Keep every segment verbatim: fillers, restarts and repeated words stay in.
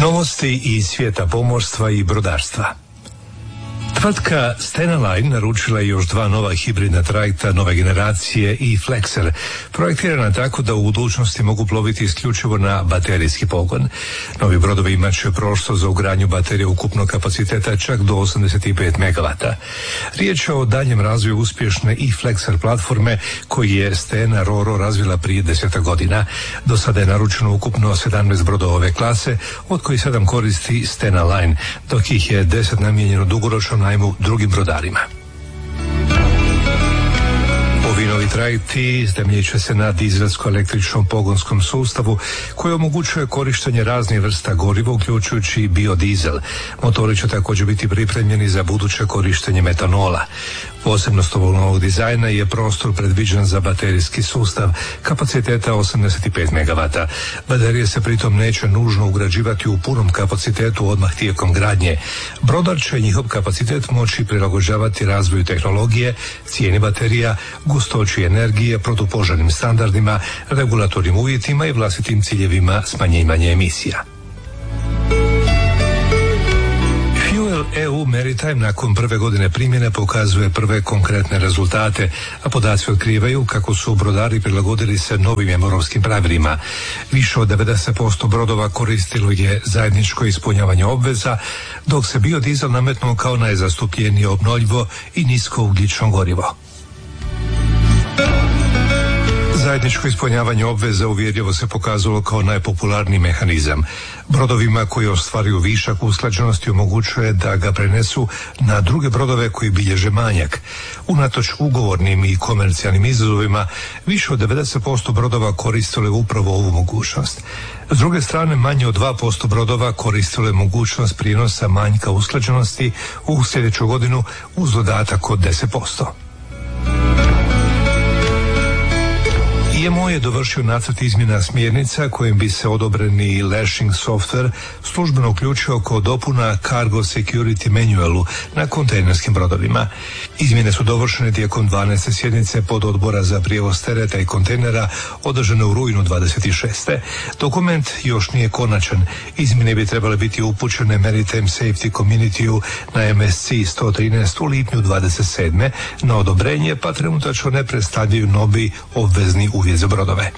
Novosti iz svijeta pomorstva i brodarstva. Tvrtka Stena Line naručila je još dva nova hibridna trajekta nove generacije i Flexer, projektirana tako da u budućnosti mogu ploviti isključivo na baterijski pogon. Novi brodovi imat će prostor za ugradnju baterije ukupnog kapaciteta čak do osamdeset pet megavata. Riječ je o daljem razvoju uspješne i Flexer platforme koji je Stena Ro-Ro razvila prije desetak godina. Do sada je naručeno ukupno sedamnaest brodova ove klase, od kojih sedam koristi Stena Line, dok ih je deset namijenjeno dugoročno najmu drugim brodarima. Ovi novi trajekti temeljit će se na dizelsko-električnom pogonskom sustavu koji omogućuje korištenje raznih vrsta goriva, uključujući i biodizel. Motori će također biti pripremljeni za buduće korištenje metanola. Posebnost ovog novog dizajna je prostor predviđen za baterijski sustav kapaciteta osamdeset pet megavata. Baterije se pritom neće nužno ugrađivati u punom kapacitetu odmah tijekom gradnje. Brodar će njihov kapacitet moći prilagođavati razvoju tehnologije, cijeni baterija, gustoći energije, protupožarnim standardima, regulatornim uvjetima i vlastitim ciljevima smanjivanja emisija. Fuel E U Maritime nakon prve godine primjene pokazuje prve konkretne rezultate, a podaci otkrivaju kako su brodari prilagodili se novim europskim pravilima. Više od devedeset posto brodova koristilo je zajedničko ispunjavanje obveza, dok se biodizel nametnuo kao najzastupljenije obnovljivo i niskougljično gorivo. Zajedničko ispunjavanje obveza uvjerljivo se pokazalo kao najpopularniji mehanizam. Brodovima koji ostvaruju višak usklađenosti omogućuje da ga prenesu na druge brodove koji bilježe manjak. Unatoč ugovornim i komercijalnim izazovima, više od devedeset posto brodova koristilo je upravo ovu mogućnost. S druge strane, manje od dva posto brodova koristilo je mogućnost prijenosa manjka usklađenosti u sljedeću godinu uz dodatak od deset posto. I M O je dovršio nacrt izmjena smjernica kojim bi se odobreni lashing software službeno uključio kao dopuna Cargo Security Manualu na kontejnerskim brodovima. Izmjene su dovršene tijekom dvanaeste sjednice pododbora za prijevoz tereta i kontejnera održane u rujnu dvadeset šeste. Dokument još nije konačan. Izmjene bi trebale biti upućene Maritime Safety Community-u na M S C sto trinaest u lipnju dvadeset sedme na odobrenje, pa trenutačno ne predstavljaju novi obvezni uvjet za brodove.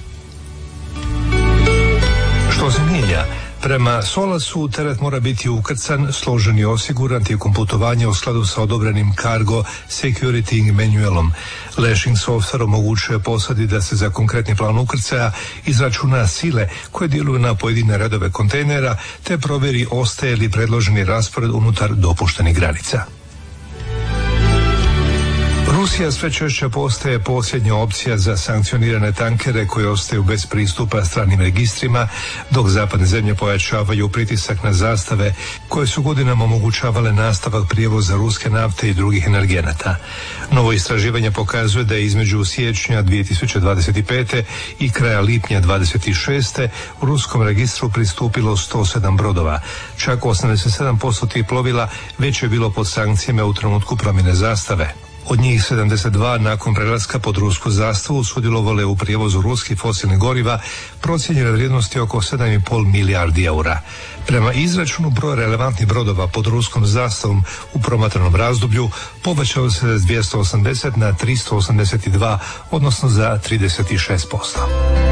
Što se mijenja? Prema Solasu teret mora biti ukrcan, složen i osiguran tijekom putovanja u skladu sa odobrenim Cargo Security Manualom. Lashing software omogućuje posadi da se za konkretni plan ukrcaja izračuna sile koje djeluju na pojedine redove kontejnera te provjeri ostaje li predloženi raspored unutar dopuštenih granica. Rusija sve češće postaje posljednja opcija za sankcionirane tankere koji ostaju bez pristupa stranim registrima, dok zapadne zemlje pojačavaju pritisak na zastave koje su godinama omogućavale nastavak prijevoza ruske nafte i drugih energenata. Novo istraživanje pokazuje da je između siječnja dvije tisuće dvadeset pete i kraja lipnja dvadeset šeste u ruskom registru pristupilo sto sedam brodova. Čak osamdeset sedam posto tih plovila već je bilo pod sankcijama u trenutku promjene zastave. Od njih sedamdeset dva nakon prelaska pod rusku zastavu sudjelovale u prijevozu ruskih fosilnih goriva procijenjene vrijednosti oko sedam i pol milijardi eura. Prema izračunu broj relevantnih brodova pod ruskom zastavom u promatranom razdoblju povećao se s dvjesto osamdeset na tristo osamdeset dva, odnosno za trideset šest posto.